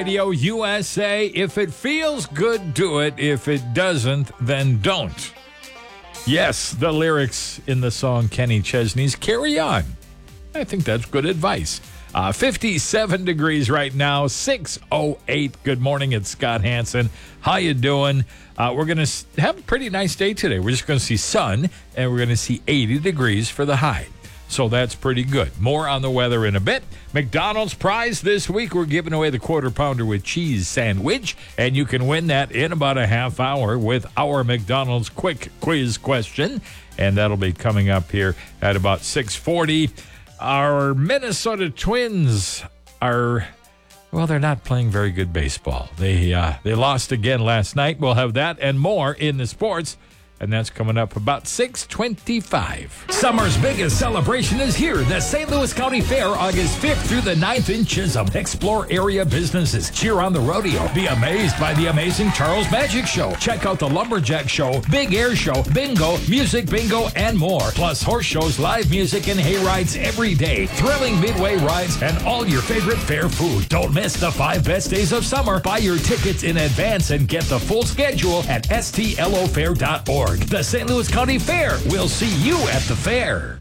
Radio USA. If it feels good, do it. If it doesn't, then don't. Yes, the lyrics in the song Kenny Chesney's Carry On. I think that's good advice. 57 degrees right now, 6:08. Good morning, it's Scott Hansen. How you doing? We're going to have a pretty nice day today. We're just going to see sun, and we're going to see 80 degrees for the high. So that's pretty good. More on the weather in a bit. McDonald's prize this week. We're giving away the Quarter Pounder with Cheese Sandwich, and you can win that in about a half hour with our McDonald's quick quiz question, and that'll be coming up here at about 6:40. Our Minnesota Twins are, well, they're not playing very good baseball. They lost again last night. We'll have that and more in the sports. And that's coming up about 6:25. Summer's biggest celebration is here. The St. Louis County Fair, August 5th through the 9th in Chisholm. Explore area businesses. Cheer on the rodeo. Be amazed by the amazing Charles Magic Show. Check out the Lumberjack Show, Big Air Show, Bingo, Music Bingo, and more. Plus horse shows, live music, and hay rides every day. Thrilling midway rides and all your favorite fair food. Don't miss the 5 best days of summer. Buy your tickets in advance and get the full schedule at stlofair.org. The St. Louis County Fair. We'll see you at the fair.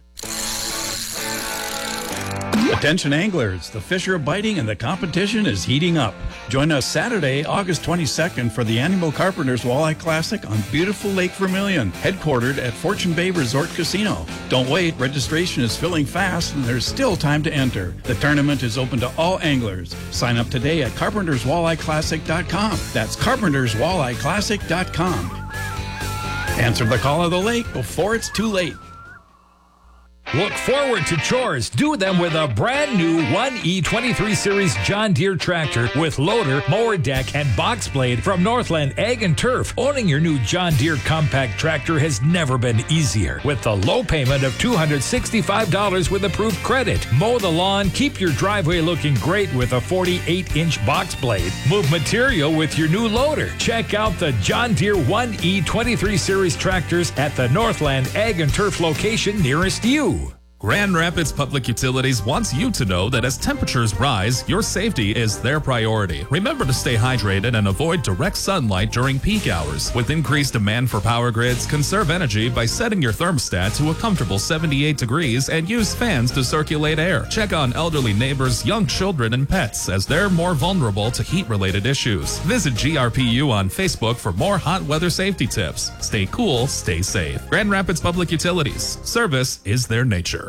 Attention anglers, the fish are biting and the competition is heating up. Join us Saturday, August 22nd for the annual Carpenters Walleye Classic on beautiful Lake Vermilion, headquartered at Fortune Bay Resort Casino. Don't wait, registration is filling fast and there's still time to enter. The tournament is open to all anglers. Sign up today at carpenterswalleyeclassic.com. That's carpenterswalleyeclassic.com. Answer the call of the lake before it's too late. Look forward to chores. Do them with a brand new 1E23 Series John Deere tractor with loader, mower deck, and box blade from Northland Ag and Turf. Owning your new John Deere compact tractor has never been easier. With the low payment of $265 with approved credit. Mow the lawn, keep your driveway looking great with a 48-inch box blade. Move material with your new loader. Check out the John Deere 1E23 Series tractors at the Northland Ag and Turf location nearest you. Grand Rapids Public Utilities wants you to know that as temperatures rise, your safety is their priority. Remember to stay hydrated and avoid direct sunlight during peak hours. With increased demand for power grids, conserve energy by setting your thermostat to a comfortable 78 degrees and use fans to circulate air. Check on elderly neighbors, young children, and pets as they're more vulnerable to heat-related issues. Visit GRPU on Facebook for more hot weather safety tips. Stay cool, stay safe. Grand Rapids Public Utilities. Service is their nature.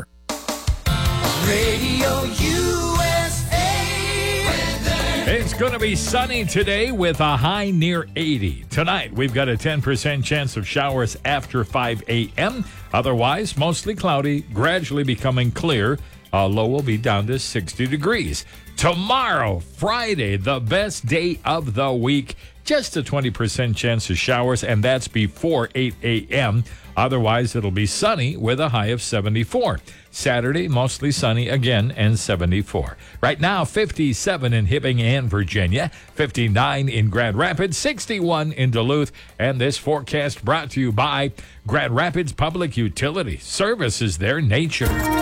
Radio USA. It's going to be sunny today with a high near 80. Tonight, we've got a 10% chance of showers after 5 a.m. Otherwise, mostly cloudy, gradually becoming clear. Low will be down to 60 degrees. Tomorrow, Friday, the best day of the week. Just a 20% chance of showers, and that's before 8 a.m. Otherwise, it'll be sunny with a high of 74. Saturday, mostly sunny again and 74. Right now, 57 in Hibbing and Virginia, 59 in Grand Rapids, 61 in Duluth. And this forecast brought to you by Grand Rapids Public Utilities. Service is their nature.